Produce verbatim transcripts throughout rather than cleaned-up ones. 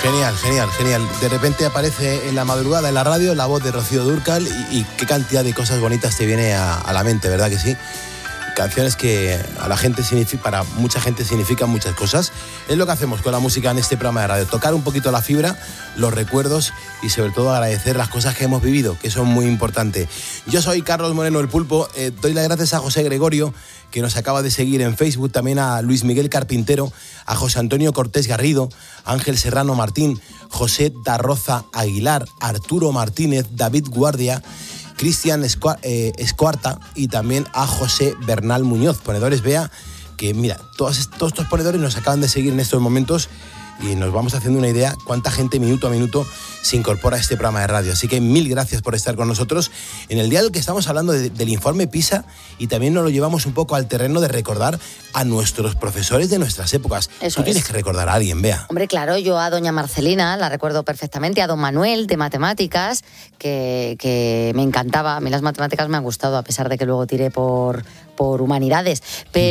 Genial, genial, genial. De repente aparece en la madrugada en la radio la voz de Rocío Dúrcal y, y qué cantidad de cosas bonitas te viene a, a la mente, ¿verdad que sí? Canciones que a la gente significa, para mucha gente significan muchas cosas. Es lo que hacemos con la música en este programa de radio, tocar un poquito la fibra, los recuerdos y sobre todo agradecer las cosas que hemos vivido, que son muy importantes. Yo soy Carlos Moreno, el Pulpo. Eh, doy las gracias a José Gregorio, que nos acaba de seguir en Facebook, también a Luis Miguel Carpintero, a José Antonio Cortés Garrido, Ángel Serrano Martín, José Darroza Aguilar, Arturo Martínez, David Guardia, Cristian Escuarta eh, Escuarta y también a José Bernal Muñoz, ponedores Bea, que mira, todos, todos estos ponedores nos acaban de seguir en estos momentos y nos vamos haciendo una idea cuánta gente minuto a minuto se incorpora a este programa de radio. Así que mil gracias por estar con nosotros en el día del que estamos hablando de, del informe PISA, y también nos lo llevamos un poco al terreno de recordar a nuestros profesores de nuestras épocas. Eso Tú tienes es. que recordar a alguien, Bea. Hombre, claro, yo a doña Marcelina la recuerdo perfectamente, a don Manuel de matemáticas, que, que me encantaba. A mí las matemáticas me han gustado, a pesar de que luego tiré por, por humanidades,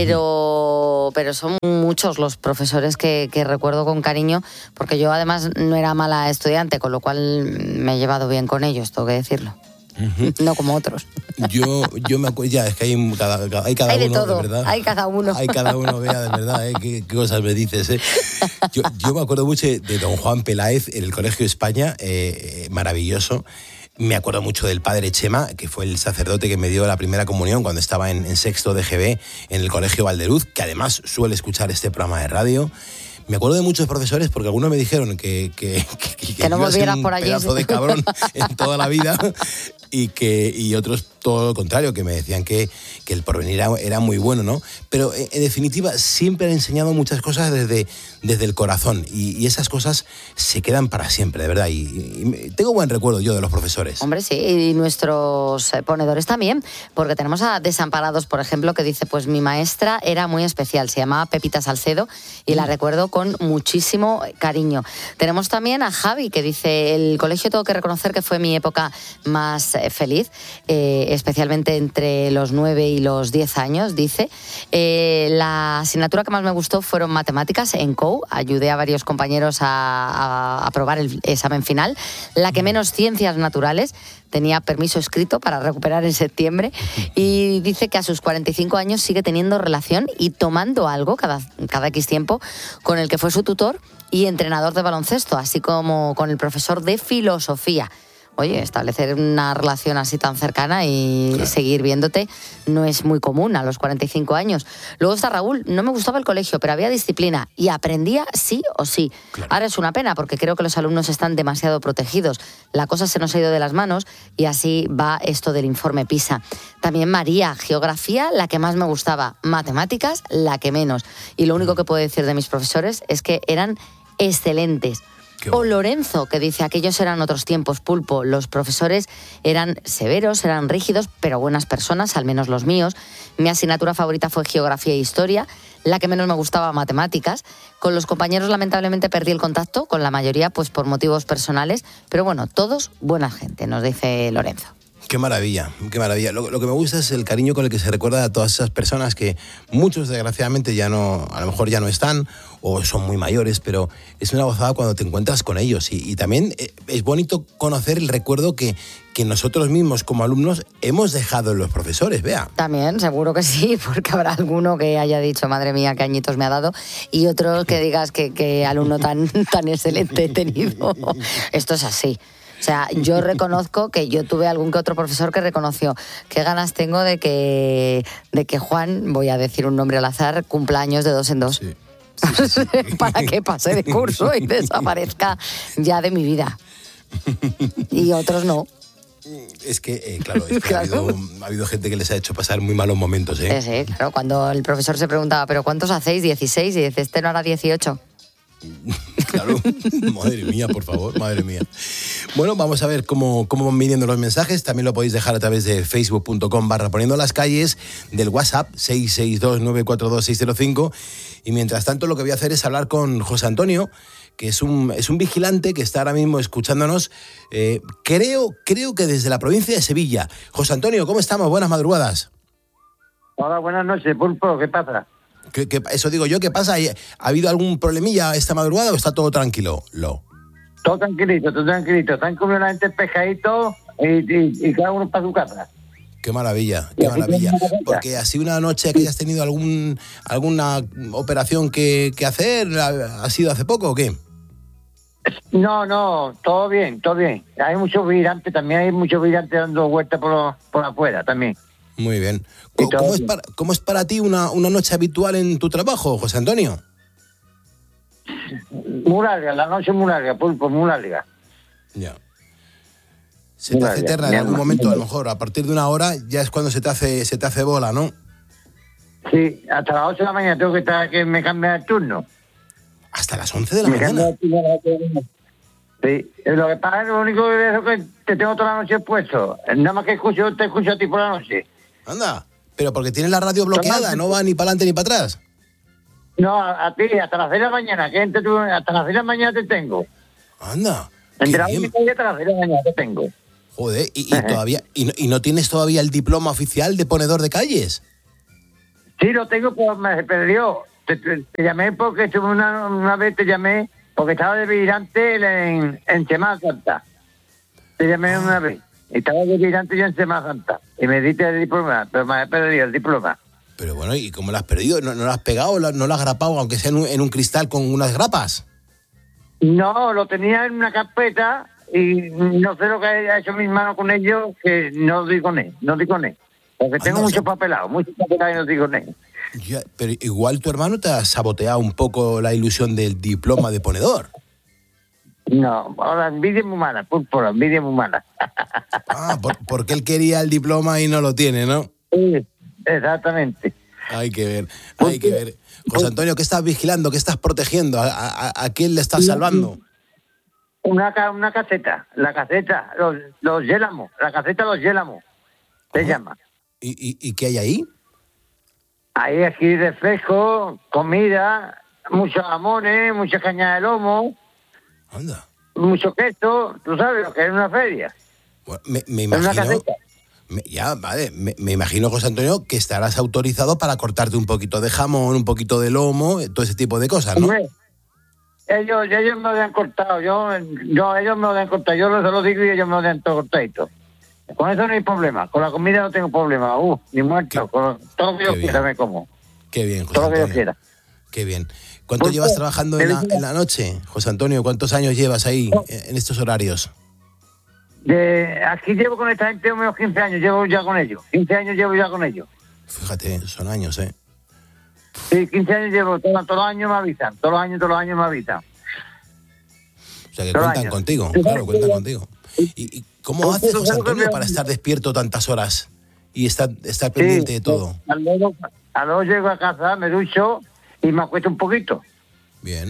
pero, uh-huh. pero son muchos los profesores que, que recuerdo con cariño, porque yo además no era mala estudiante, con lo cual me he llevado bien con ellos, tengo que decirlo. Uh-huh. No como otros. Yo, yo me acuerdo, ya, es que hay cada, hay cada hay de uno, todo, de verdad. Hay cada uno. Hay cada uno, Bea, de verdad, ¿eh? ¿Qué, qué cosas me dices, ¿eh? Yo, yo me acuerdo mucho de don Juan Peláez en el Colegio España, eh, maravilloso. Me acuerdo mucho del padre Chema, que fue el sacerdote que me dio la primera comunión cuando estaba en, en sexto de G B en el Colegio Valdeluz, que además suele escuchar este programa de radio. Me acuerdo de muchos profesores porque algunos me dijeron que, que, que, que, que no volvieras por allí. Un pedazo de cabrón en toda la vida, y que y otros todo lo contrario, que me decían que, que el porvenir era, era muy bueno, ¿no? Pero en, en definitiva siempre han enseñado muchas cosas desde, desde el corazón, y, y esas cosas se quedan para siempre, de verdad. Y, y tengo buen recuerdo yo de los profesores. Hombre, sí, y nuestros ponedores también, porque tenemos a Desamparados, por ejemplo, que dice, pues mi maestra era muy especial, se llamaba Pepita Salcedo y la recuerdo con muchísimo cariño. Tenemos también a Javi, que dice, el colegio tengo que reconocer que fue mi época más eh, feliz, eh, especialmente entre los nueve y los diez años, dice. Eh, la asignatura que más me gustó fueron matemáticas en C O U, ayudé a varios compañeros a, a aprobar el examen final. La que menos, ciencias naturales, tenía permiso escrito para recuperar en septiembre, y dice que a sus cuarenta y cinco años sigue teniendo relación y tomando algo cada, cada X tiempo con el que fue su tutor y entrenador de baloncesto, así como con el profesor de filosofía. Oye, establecer una relación así tan cercana y claro, seguir viéndote no es muy común a los cuarenta y cinco años. Luego está Raúl, no me gustaba el colegio, pero había disciplina y aprendía sí o sí. Claro. Ahora es una pena porque creo que los alumnos están demasiado protegidos. La cosa se nos ha ido de las manos y así va esto del informe PISA. También María, geografía, la que más me gustaba, matemáticas, la que menos. Y lo único que puedo decir de mis profesores es que eran excelentes. O Lorenzo, que dice, aquellos eran otros tiempos, Pulpo. Los profesores eran severos, eran rígidos, pero buenas personas, al menos los míos. Mi asignatura favorita fue geografía e historia, la que menos me gustaba, matemáticas. Con los compañeros, lamentablemente, perdí el contacto, con la mayoría, pues por motivos personales. Pero bueno, todos buena gente, nos dice Lorenzo. Qué maravilla, qué maravilla. Lo, lo que me gusta es el cariño con el que se recuerda a todas esas personas que muchos desgraciadamente ya no, a lo mejor ya no están o son muy mayores, pero es una gozada cuando te encuentras con ellos. Y, y también es bonito conocer el recuerdo que, que nosotros mismos como alumnos hemos dejado en los profesores, Bea. También, seguro que sí, porque habrá alguno que haya dicho, madre mía, qué añitos me ha dado, y otros que digas que, que alumno tan, tan excelente he tenido. Esto es así. O sea, yo reconozco que yo tuve algún que otro profesor que reconoció qué ganas tengo de que, de que Juan, voy a decir un nombre al azar, cumpla años de dos en dos. Sí. Sí, sí, sí. Para que pase de curso y desaparezca ya de mi vida. Y otros no. Es que, eh, claro, es que claro. Ha, habido, ha habido gente que les ha hecho pasar muy malos momentos, ¿eh? Sí, sí, claro. Cuando el profesor se preguntaba, ¿pero cuántos hacéis? dieciséis, y dice, este no hará dieciocho. Claro, madre mía, por favor, madre mía. Bueno, vamos a ver cómo, cómo van viniendo los mensajes. También lo podéis dejar a través de facebook punto com barra poniendo las calles, del WhatsApp seis seis dos nueve cuatro dos seis cero cinco. Y mientras tanto lo que voy a hacer es hablar con José Antonio, que es un, es un vigilante que está ahora mismo escuchándonos, eh, creo, creo que desde la provincia de Sevilla. José Antonio, ¿cómo estamos? Buenas madrugadas. Hola, buenas noches, Pulpo, ¿qué pasa? ¿Qué, qué, eso digo yo, ¿qué pasa? ¿Ha habido algún problemilla esta madrugada o está todo tranquilo? Lo. Todo tranquilito, todo tranquilito. Están comiendo la gente pescadito y, y, y cada uno para su casa. Qué maravilla, qué maravilla. Porque así una noche que hayas tenido algún alguna operación que, que hacer, ¿ha sido hace poco o qué? No, no, todo bien, todo bien. Hay muchos vigilantes, también hay muchos vigilantes dando vueltas por, por afuera también. Muy bien. ¿Cómo, ¿cómo, es, para, ¿Cómo es para ti una, una noche habitual en tu trabajo, José Antonio? Muy larga, la noche muy larga, pulpo, muy larga. Ya. Se te hace eterna en algún momento, a lo mejor. A partir de una hora ya es cuando se te hace se te hace bola, ¿no? Sí, hasta las ocho de la mañana tengo que estar que me cambie el turno. ¿Hasta las once de la me mañana? Sí, lo que pasa es lo único que es que te tengo toda la noche puesto. Nada más que escucho, te escucho a ti por la noche. Anda, pero porque tienes la radio bloqueada, no va ni para adelante ni para atrás. No, a, a ti, hasta las seis de la mañana, que entre tú, hasta las seis de la mañana te tengo. Anda. Entre las once y hasta las seis de la mañana te tengo. Joder, y, y todavía y no, y no tienes todavía el diploma oficial de ponedor de calles. Sí, lo tengo, pero me perdió. Te, te, te llamé porque estuve una, una vez, te llamé porque estaba de vigilante en, en Semana Santa. Te llamé ah. una vez. Estaba de vigilante yo en Semana Santa. Y me diste el diploma, pero me he perdido el diploma. Pero bueno, ¿y cómo lo has perdido? ¿No, no lo has pegado, no lo has grapado, aunque sea en un, en un cristal con unas grapas? No, lo tenía en una carpeta y no sé lo que ha hecho mis manos con ellos, que no doy con él, no doy con él. Porque tengo mucho papelado, mucho papelado y no doy con él. Ya, pero igual tu hermano te ha saboteado un poco la ilusión del diploma de ponedor. No, ahora envidia es muy mala, por, por envidia es muy mala. Ah, por, porque él quería el diploma y no lo tiene, ¿no? Sí, exactamente. Hay que ver, hay que ver. José Antonio, ¿qué estás vigilando? ¿Qué estás protegiendo? ¿A, a, a quién le estás salvando? Una, una caseta, la caseta, los, los yélamos, la caseta de los yélamos, se Ajá. llama. ¿Y, y, ¿Y qué hay ahí? Hay aquí refresco, comida, muchos jamones, mucha caña de lomo. Anda. Mucho queso, tú sabes lo que es una feria. Bueno, me, me imagino... Me, ya, vale, me, me imagino, José Antonio, que estarás autorizado para cortarte un poquito de jamón, un poquito de lomo, todo ese tipo de cosas, ¿no? Ellos, ellos me lo habían cortado, yo, yo, ellos me lo habían cortado, yo se lo digo y ellos me lo habían cortado. Con eso no hay problema, con la comida no tengo problema, uh, ni muerto, ¿Qué? Con todo lo que yo Qué quiera bien. me como. Qué bien, José Todo lo que Antonio. yo quiera. Qué bien. ¿Cuánto llevas trabajando en la, en la noche, José Antonio? ¿Cuántos años llevas ahí en estos horarios? De, aquí llevo con esta gente unos quince años, llevo ya con ellos. quince años llevo ya con ellos. Fíjate, son años, ¿eh? Sí, quince años llevo, todos, todos los años me avisan, todos los años, todos los años me avisan. O sea que todos cuentan contigo, claro, cuentan contigo. ¿Y, y cómo haces, José Antonio, para estar despierto tantas horas y estar, estar pendiente sí, de todo? A luego, a luego llego a casa, me ducho y me acuesto un poquito. Bien.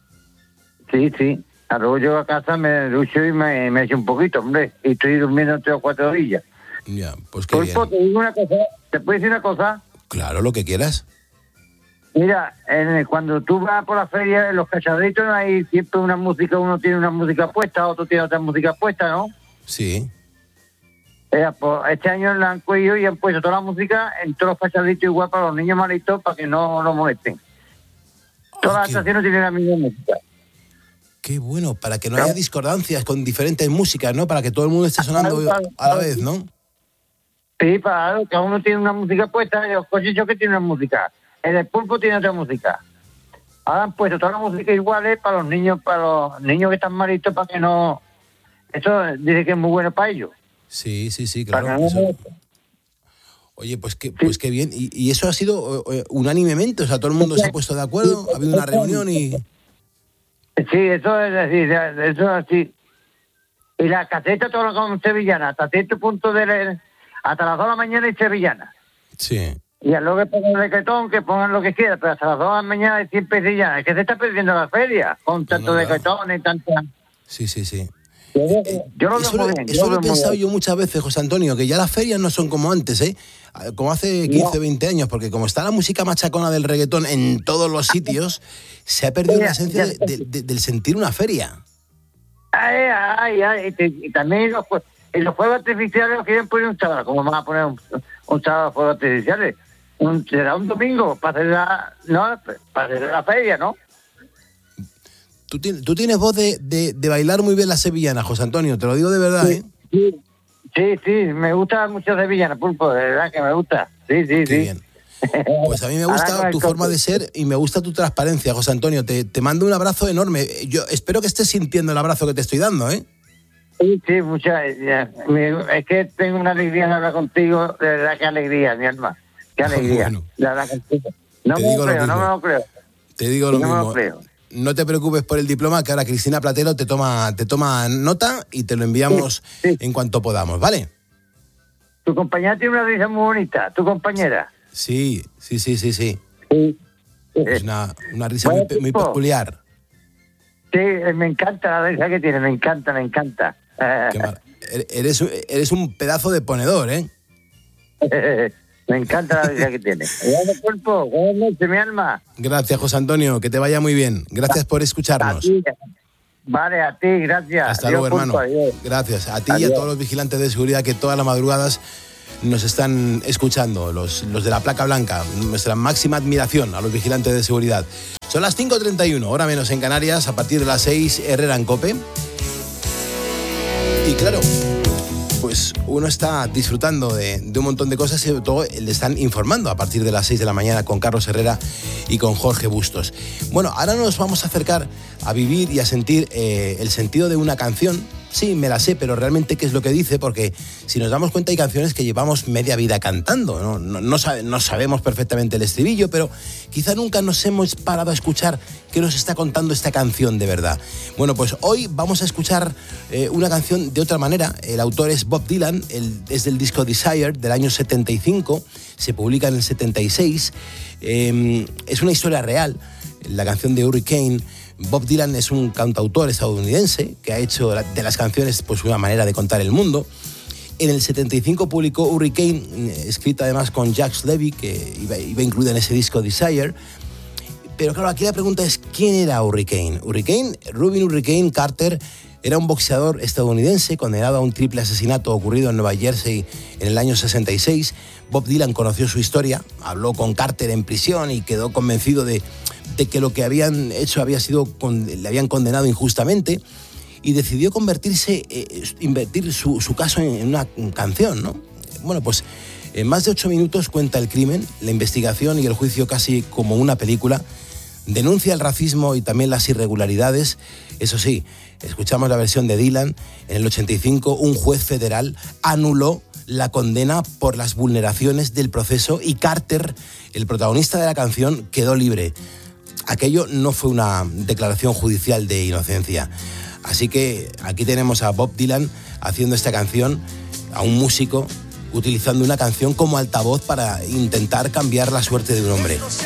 Sí, sí. A luego llego a casa, me ducho y me, me echo un poquito, hombre. Y estoy durmiendo tres o cuatro días. Ya, pues qué Pulpo, bien. te digo una cosa, ¿te puedo decir una cosa? Claro, lo que quieras. Mira, en, cuando tú vas por la feria, en los cacharritos hay siempre una música, uno tiene una música puesta, otro tiene otra música puesta, ¿no? Sí. Eh, pues, este año la han cogido y han puesto toda la música en todos los cacharritos igual para los niños malitos, para que no lo molesten. Todas Ah, las qué, estaciones tienen la misma música. qué bueno, para que no haya discordancias con diferentes músicas, ¿no? Para que todo el mundo esté sonando a la vez, ¿no? Sí, para cada uno tiene una música puesta, los cochichos que tienen una música, el del pulpo tiene otra música. Ahora han puesto toda la música iguales para los niños, para los niños que están malitos, para que no... Eso dice que es muy bueno para ellos. Sí, sí, sí, Para claro. que no Eso... molesten. Oye, pues qué, pues qué bien. ¿Y, y eso ha sido eh, unánimemente? O sea, todo el mundo se ha puesto de acuerdo, ha habido una reunión y... Sí, eso es así, eso es así. Y la caseta toda con sevillana, hasta cierto punto de la, hasta las dos de la mañana es sevillana. Sí. Y a luego que pongan el decretón, que pongan lo que quieran, pero hasta las dos de la mañana es siempre sevillana. Es que se está perdiendo la feria, con tanto No, no, decretón y tanta... Sí, sí, sí. Yo, Eh, yo lo eso veo lo, muy bien. eso yo lo he muy pensado bien. yo muchas veces, José Antonio, que ya las ferias no son como antes, ¿eh? Como hace quince, No. veinte años, porque como está la música machacona del reggaetón en todos los sitios, se ha perdido la esencia de, de, de, del sentir una feria. Ay, ay, ay. Y, y también los, en los fuegos artificiales los quieren poner un sábado. ¿Cómo van a poner un, un sábado fuegos artificiales? Un, será un domingo para hacer la, no, para hacer la feria, ¿no? Tú tienes, tú tienes voz de, de, de bailar muy bien la sevillana, José Antonio, te lo digo de verdad, sí, ¿eh? Sí, sí, sí, me gusta mucho sevillana, Pulpo, de verdad que me gusta. Sí, sí, Qué sí. bien. Pues a mí me gusta tu forma de ser y me gusta tu transparencia, José Antonio. Te, te mando un abrazo enorme. Yo espero que estés sintiendo el abrazo que te estoy dando, ¿eh? Sí, sí, muchas. Es que tengo una alegría de hablar contigo, de verdad, qué alegría, mi alma. Qué alegría. Bueno, de hablar contigo. No te me digo lo lo creo, no mismo. me lo creo. Te digo lo no me mismo. lo creo. No te preocupes por el diploma, que ahora Cristina Platero te toma, te toma nota y te lo enviamos Sí, sí. en cuanto podamos, ¿vale? Tu compañera tiene una risa muy bonita, tu compañera. Sí, sí, sí, sí, sí. Sí. Es una, una risa Bueno, muy, pe- muy tipo. peculiar. Sí, me encanta la risa que tiene, me encanta, me encanta. Qué mar- eres, eres un pedazo de ponedor, ¿eh? Me encanta la risa que tiene. Buenas cuerpo, buenas noches, mi alma. Gracias, José Antonio, que te vaya muy bien. Gracias por A escucharnos. ti. Vale, a ti, gracias. Hasta Adiós, luego, hermano. Pulpo, adiós. Gracias a ti y a Adiós. todos los vigilantes de seguridad que todas las madrugadas nos están escuchando, los, los de la placa blanca. Nuestra máxima admiración a los vigilantes de seguridad. Son las cinco treinta y uno, hora menos en Canarias, a partir de las seis, Herrera en COPE. Y claro, pues uno está disfrutando de, de un montón de cosas y sobre todo le están informando a partir de las seis de la mañana con Carlos Herrera y con Jorge Bustos. Bueno, ahora nos vamos a acercar a vivir y a sentir eh, el sentido de una canción. Sí, me la sé, pero realmente qué es lo que dice, porque si nos damos cuenta hay canciones que llevamos media vida cantando, ¿no? No, no, sabe, no sabemos perfectamente el estribillo, pero quizá nunca nos hemos parado a escuchar qué nos está contando esta canción de verdad. Bueno, pues hoy vamos a escuchar eh, una canción de otra manera. El autor es Bob Dylan, el, es del disco Desire del año setenta y cinco, se publica en el setenta y seis, eh, es una historia real, la canción de Hurricane. Bob Dylan es un cantautor estadounidense que ha hecho de las canciones pues una manera de contar el mundo. En el setenta y cinco publicó Hurricane, escrita además con Jacques Levy, que iba, iba incluida en ese disco Desire. Pero claro, aquí la pregunta es, ¿quién era Hurricane? Hurricane, Rubin Hurricane Carter, era un boxeador estadounidense condenado a un triple asesinato ocurrido en Nueva Jersey en el año sesenta y seis. Bob Dylan conoció su historia, habló con Carter en prisión y quedó convencido de, de que lo que habían hecho había sido, le habían condenado injustamente, y decidió convertirse, eh, invertir su, su caso en, en una canción, ¿no? Bueno, pues en más de ocho minutos cuenta el crimen, la investigación y el juicio casi como una película. Denuncia el racismo y también las irregularidades. Eso sí, escuchamos la versión de Dylan. En el ochenta y cinco, un juez federal anuló la condena por las vulneraciones del proceso y Carter, el protagonista de la canción, quedó libre. Aquello no fue una declaración judicial de inocencia. Así que aquí tenemos a Bob Dylan haciendo esta canción, a un músico utilizando una canción como altavoz para intentar cambiar la suerte de un hombre.